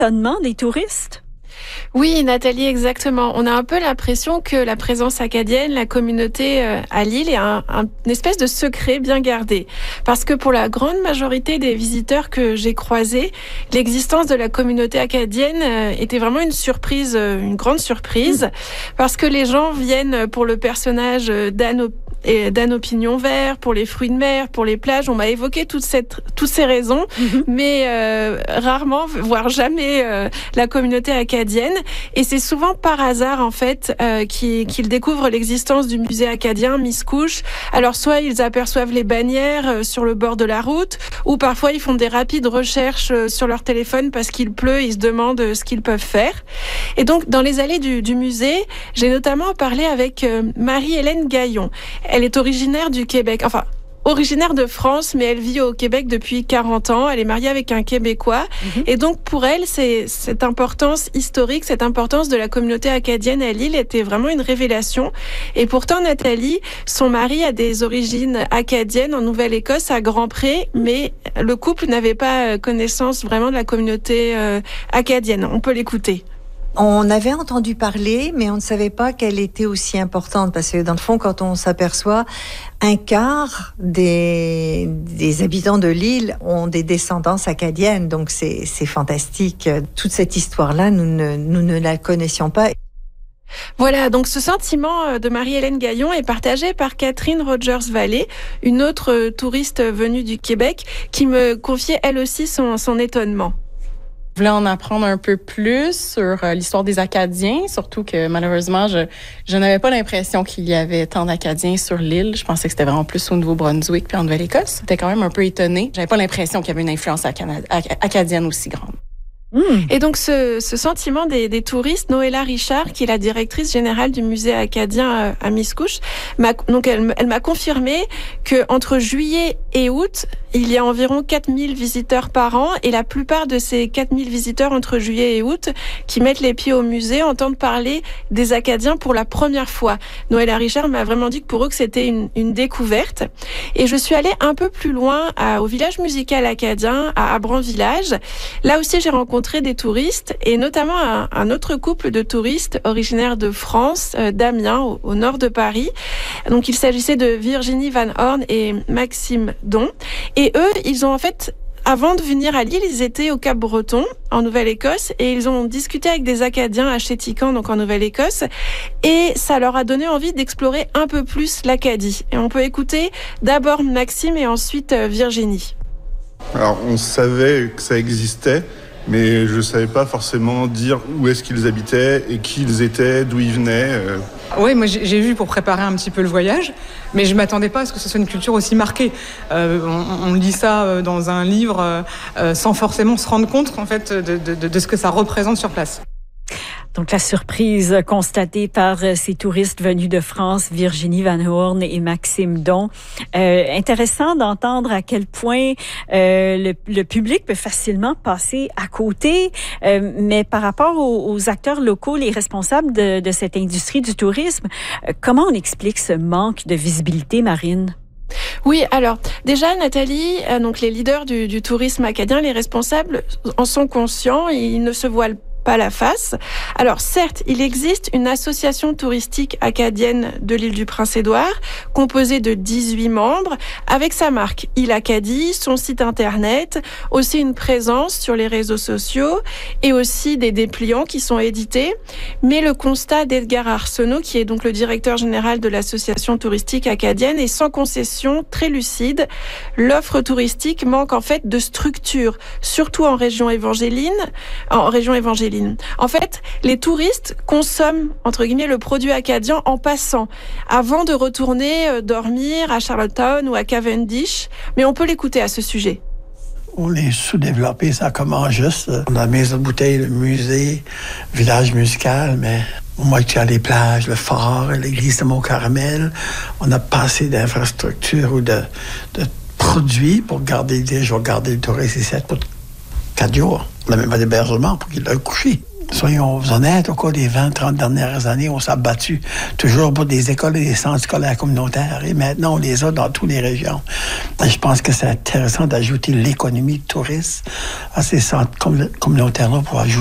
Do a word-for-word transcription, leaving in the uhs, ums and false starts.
Étonnement des touristes? Oui, Nathalie, exactement. On a un peu l'impression que la présence acadienne, la communauté à l'île est un, un, une espèce de secret bien gardé. Parce que pour la grande majorité des visiteurs que j'ai croisés, l'existence de la communauté acadienne était vraiment une surprise, une grande surprise. Parce que les gens viennent pour le personnage d'Anne et d'Anne au pignon vert, pour les fruits de mer, pour les plages. On m'a évoqué toute cette, toutes ces raisons, mmh. mais euh, rarement, voire jamais, euh, la communauté acadienne. Et c'est souvent par hasard, en fait, euh, qu'ils, qu'ils découvrent l'existence du musée acadien Miscouche. Alors, soit ils aperçoivent les bannières euh, sur le bord de la route, ou parfois ils font des rapides recherches euh, sur leur téléphone parce qu'il pleut, ils se demandent euh, ce qu'ils peuvent faire. Et donc, dans les allées du, du musée, j'ai notamment parlé avec euh, Marie-Hélène Gaillon. Elle est originaire du Québec, enfin, originaire de France, mais elle vit au Québec depuis quarante ans. Elle est mariée avec un Québécois. Mmh. Et donc, pour elle, c'est, cette importance historique, cette importance de la communauté acadienne à l'île était vraiment une révélation. Et pourtant, Nathalie, son mari a des origines acadiennes en Nouvelle-Écosse, à Grand-Pré, mais le couple n'avait pas connaissance vraiment de la communauté euh, acadienne. On peut l'écouter. On avait entendu parler, mais on ne savait pas qu'elle était aussi importante, parce que dans le fond, quand on s'aperçoit, un quart des, des habitants de l'île ont des descendances acadiennes, donc c'est, c'est fantastique. Toute cette histoire-là, nous ne, nous ne la connaissions pas. Voilà, donc ce sentiment de Marie-Hélène Gaillon est partagé par Catherine Rogers-Vallée, une autre touriste venue du Québec, qui me confiait elle aussi son, son étonnement. Je voulais en apprendre un peu plus sur euh, l'histoire des Acadiens, surtout que malheureusement, je, je n'avais pas l'impression qu'il y avait tant d'Acadiens sur l'île. Je pensais que c'était vraiment plus au Nouveau-Brunswick puis en Nouvelle-Écosse. J'étais quand même un peu étonnée. J'avais pas l'impression qu'il y avait une influence acana- acadienne aussi grande. Mmh. Et donc ce, ce sentiment des, des touristes, Noëlla Richard, qui est la directrice générale du musée acadien à Miscouche, m'a, donc elle, elle m'a confirmé que entre juillet et août, il y a environ quatre mille visiteurs par an, et la plupart de ces quatre mille visiteurs entre juillet et août qui mettent les pieds au musée entendent parler des Acadiens pour la première fois. Noëlla Richard m'a vraiment dit que pour eux que c'était une, une découverte. Et je suis allée un peu plus loin à, au village musical acadien, à Abran Village. Là aussi, j'ai rencontré des touristes, et notamment un, un autre couple de touristes originaires de France, euh, d'Amiens, au, au nord de Paris. Donc il s'agissait de Virginie Van Horn et Maxime Don. Et eux, ils ont en fait, avant de venir à l'île, ils étaient au Cap-Breton, en Nouvelle-Écosse, et ils ont discuté avec des Acadiens à Chéticamp, donc en Nouvelle-Écosse, et ça leur a donné envie d'explorer un peu plus l'Acadie. Et on peut écouter d'abord Maxime et ensuite Virginie. Alors, on savait que ça existait, mais je ne savais pas forcément dire où est-ce qu'ils habitaient et qui ils étaient, d'où ils venaient. Oui, moi j'ai vu pour préparer un petit peu le voyage, mais je ne m'attendais pas à ce que ce soit une culture aussi marquée. Euh, on, on lit ça dans un livre euh, sans forcément se rendre compte en fait, de, de, de ce que ça représente sur place. Donc, la surprise constatée par ces touristes venus de France, Virginie Van Horn et Maxime Don. Euh, intéressant d'entendre à quel point euh, le, le public peut facilement passer à côté, euh, mais par rapport aux, aux acteurs locaux, les responsables de, de cette industrie du tourisme, euh, comment on explique ce manque de visibilité, Marine? Oui, alors déjà Nathalie, euh, donc les leaders du, du tourisme acadien, les responsables en sont conscients, ils ne se voilent pas la face. Alors certes, il existe une association touristique acadienne de l'île du Prince-Édouard, composée de dix-huit membres, avec sa marque Île Acadie, son site internet, aussi une présence sur les réseaux sociaux et aussi des dépliants qui sont édités. Mais le constat d'Edgar Arsenault, qui est donc le directeur général de l'association touristique acadienne, est sans concession, très lucide. L'offre touristique manque en fait de structure, surtout en région évangéline, en région évangéline. En fait, les touristes consomment, entre guillemets, le produit acadien en passant, avant de retourner euh, dormir à Charlottetown ou à Cavendish. Mais on peut l'écouter à ce sujet. On est sous-développé, ça commence juste. On a la maison de bouteilles, le musée, le village musical, mais moi qui a les plages, le phare, l'église de Mont-Carmel, on a passé d'infrastructures ou de, de produits pour garder, je vais garder le touriste ici pour quatre jours. On n'a même pas d'hébergement pour qu'il aille coucher. Soyons honnêtes, au cours des vingt, trente dernières années, on s'est battu toujours pour des écoles et des centres scolaires communautaires. Et maintenant, on les a dans toutes les régions. Et je pense que c'est intéressant d'ajouter l'économie touriste à ces centres communautaires-là pour ajouter